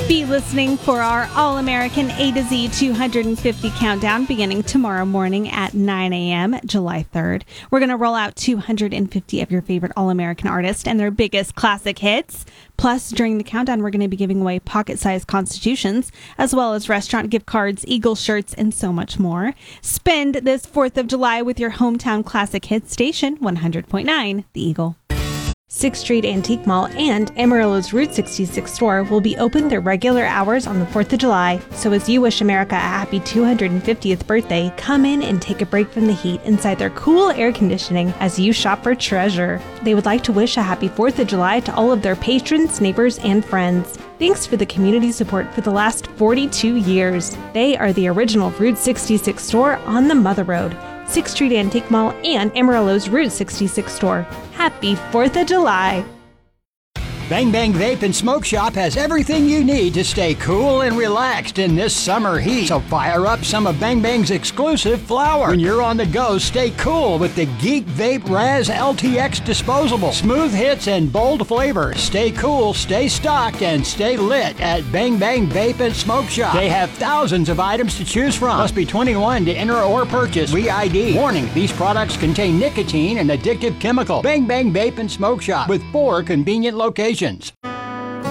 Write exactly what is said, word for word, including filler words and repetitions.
Be listening for our All-American A to Z two hundred fifty countdown beginning tomorrow morning at nine a.m., July third. We're going to roll out two hundred fifty of your favorite All-American artists and their biggest classic hits. Plus, during the countdown, we're going to be giving away pocket-sized constitutions, as well as restaurant gift cards, Eagle shirts, and so much more. Spend this fourth of July with your hometown classic hit station, one hundred point nine, The Eagle. sixth Street Antique Mall and Amarillo's Route sixty-six store will be open their regular hours on the fourth of July. So as you wish America a happy two hundred fiftieth birthday, come in and take a break from the heat inside their cool air conditioning as you shop for treasure. They would like to wish a happy fourth of July to all of their patrons, neighbors, and friends. Thanks for the community support for the last forty-two years. They are the original Route sixty-six store on the Mother Road. sixth Street Antique Mall and Amarillo's Route sixty-six store. Happy fourth of July! Bang Bang Vape and Smoke Shop has everything you need to stay cool and relaxed in this summer heat. So fire up some of Bang Bang's exclusive flower. When you're on the go, stay cool with the Geek Vape Raz L T X disposable. Smooth hits and bold flavor. Stay cool, stay stocked, and stay lit at Bang Bang Vape and Smoke Shop. They have thousands of items to choose from. Must be twenty-one to enter or purchase. Free I D. Warning, these products contain nicotine and addictive chemical. Bang Bang Vape and Smoke Shop with four convenient locations.